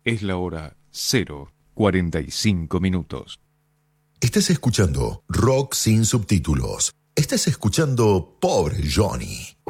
Es la hora 0:45. Estás escuchando Rock sin subtítulos. Estás escuchando Pobre Johnny.